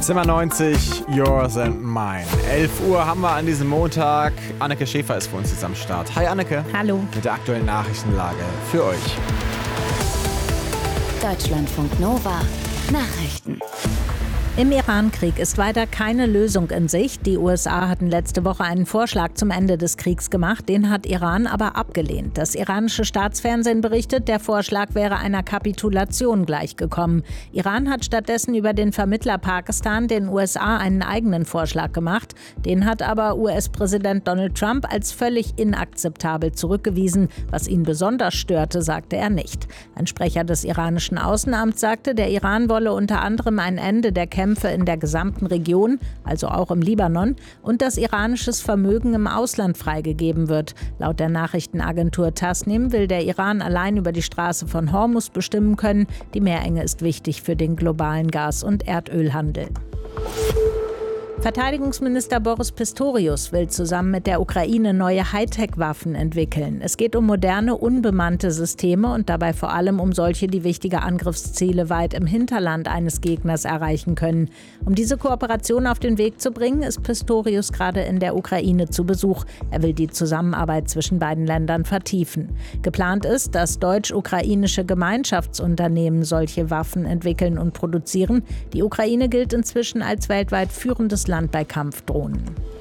Zimmer 90, Yours and Mine. 11 Uhr haben wir an diesem Montag. Anneke Schäfer ist für uns jetzt am Start. Hi Anneke. Hallo. Mit der aktuellen Nachrichtenlage für euch. Deutschlandfunk Nova. Nachrichten. Im Iran-Krieg ist weiter keine Lösung in Sicht. Die USA hatten letzte Woche einen Vorschlag zum Ende des Kriegs gemacht. Den hat Iran aber abgelehnt. Das iranische Staatsfernsehen berichtet, der Vorschlag wäre einer Kapitulation gleichgekommen. Iran hat stattdessen über den Vermittler Pakistan den USA einen eigenen Vorschlag gemacht. Den hat aber US-Präsident Donald Trump als völlig inakzeptabel zurückgewiesen. Was ihn besonders störte, sagte er nicht. Ein Sprecher des iranischen Außenamts sagte, der Iran wolle unter anderem ein Ende der Kämpfe in der gesamten Region, also auch im Libanon, und dass iranisches Vermögen im Ausland freigegeben wird. Laut der Nachrichtenagentur Tasnim will der Iran allein über die Straße von Hormuz bestimmen können. Die Meerenge ist wichtig für den globalen Gas- und Erdölhandel. Verteidigungsminister Boris Pistorius will zusammen mit der Ukraine neue Hightech-Waffen entwickeln. Es geht um moderne, unbemannte Systeme und dabei vor allem um solche, die wichtige Angriffsziele weit im Hinterland eines Gegners erreichen können. Um diese Kooperation auf den Weg zu bringen, ist Pistorius gerade in der Ukraine zu Besuch. Er will die Zusammenarbeit zwischen beiden Ländern vertiefen. Geplant ist, dass deutsch-ukrainische Gemeinschaftsunternehmen solche Waffen entwickeln und produzieren. Die Ukraine gilt inzwischen als weltweit führendes Land bei Kampfdrohnen.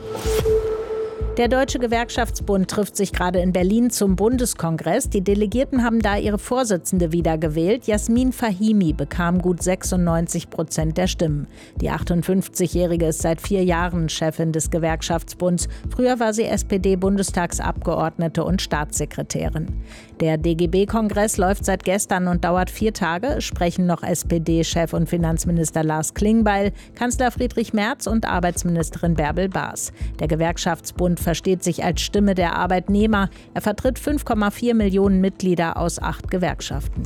Der Deutsche Gewerkschaftsbund trifft sich gerade in Berlin zum Bundeskongress. Die Delegierten haben da ihre Vorsitzende wiedergewählt. Jasmin Fahimi bekam gut 96% der Stimmen. Die 58-Jährige ist seit 4 Jahren Chefin des Gewerkschaftsbunds. Früher war sie SPD-Bundestagsabgeordnete und Staatssekretärin. Der DGB-Kongress läuft seit gestern und dauert 4 Tage. Es sprechen noch SPD-Chef und Finanzminister Lars Klingbeil, Kanzler Friedrich Merz und Arbeitsministerin Bärbel Baas. Der Gewerkschaftsbund versteht sich als Stimme der Arbeitnehmer. Er vertritt 5,4 Millionen Mitglieder aus 8 Gewerkschaften.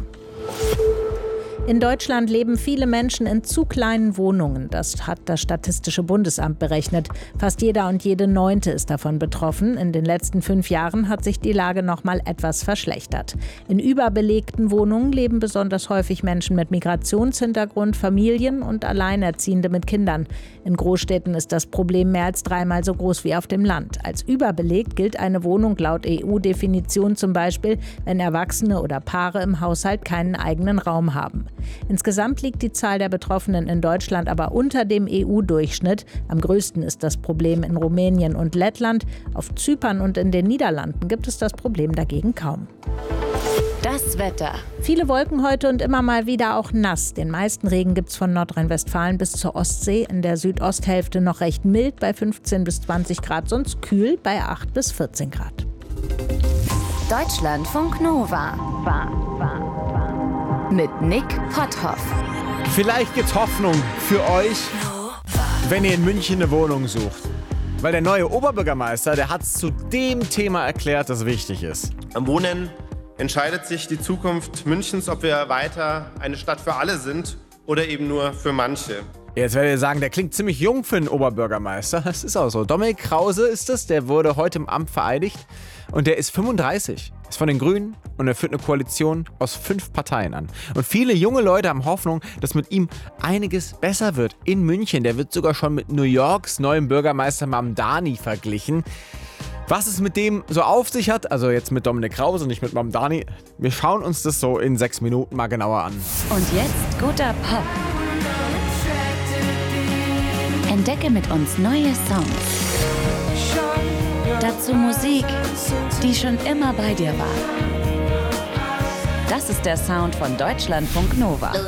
In Deutschland leben viele Menschen in zu kleinen Wohnungen. Das hat das Statistische Bundesamt berechnet. Fast jeder und jede 9. ist davon betroffen. In den letzten 5 Jahren hat sich die Lage noch mal etwas verschlechtert. In überbelegten Wohnungen leben besonders häufig Menschen mit Migrationshintergrund, Familien und Alleinerziehende mit Kindern. In Großstädten ist das Problem mehr als 3-mal so groß wie auf dem Land. Als überbelegt gilt eine Wohnung laut EU-Definition zum Beispiel, wenn Erwachsene oder Paare im Haushalt keinen eigenen Raum haben. Insgesamt liegt die Zahl der Betroffenen in Deutschland aber unter dem EU-Durchschnitt. Am größten ist das Problem in Rumänien und Lettland. Auf Zypern und in den Niederlanden gibt es das Problem dagegen kaum. Das Wetter. Viele Wolken heute und immer mal wieder auch nass. Den meisten Regen gibt es von Nordrhein-Westfalen bis zur Ostsee. In der Südosthälfte noch recht mild bei 15 bis 20 Grad, sonst kühl bei 8 bis 14 Grad. Deutschlandfunk Nova. Mit Nick Potthoff. Vielleicht gibt's Hoffnung für euch, wenn ihr in München eine Wohnung sucht. Weil der neue Oberbürgermeister, der hat es zu dem Thema erklärt, das wichtig ist. Am Wohnen entscheidet sich die Zukunft Münchens, ob wir weiter eine Stadt für alle sind oder eben nur für manche. Jetzt werdet ihr sagen, der klingt ziemlich jung für einen Oberbürgermeister. Das ist auch so. Dominik Krause ist es, der wurde heute im Amt vereidigt und der ist 35, ist von den Grünen und er führt eine Koalition aus 5 Parteien an. Und viele junge Leute haben Hoffnung, dass mit ihm einiges besser wird in München. Der wird sogar schon mit New Yorks neuem Bürgermeister Mamdani verglichen. Was es mit dem so auf sich hat, also jetzt mit Dominik Krause, nicht mit Mamdani, wir schauen uns das so in 6 Minuten mal genauer an. Und jetzt guter Pop. Entdecke mit uns neue Songs. Dazu Musik, die schon immer bei dir war. Das ist der Sound von Deutschlandfunk Nova.